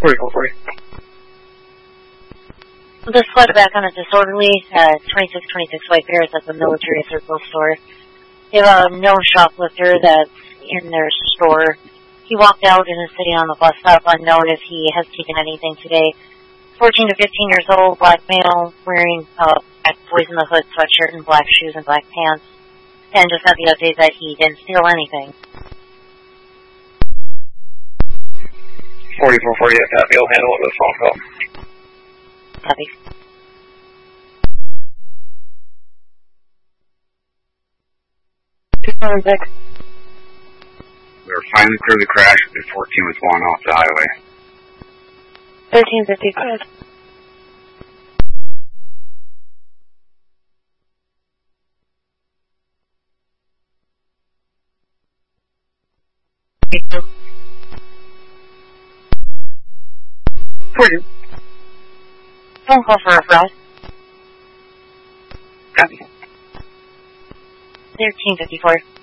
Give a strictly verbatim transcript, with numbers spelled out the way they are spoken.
forty-four forty. This flood back on a disorderly uh, twenty-six twenty-six White Bears at the military circle store. They have a known shoplifter that's in their store. He walked out and is sitting on the bus stop unknown if he has taken anything today. fourteen to fifteen years old, black male, wearing uh, black Boys in the Hood sweatshirt and black shoes and black pants. And just got the update that he didn't steal anything. forty-four forty, if that will handle it with a phone call. Copy. two seven six. We were finally clear the crash and fourteen was going off the highway. thirteen fifty-five. forty. Phone call for a fraud. Copy. thirteen fifty-four.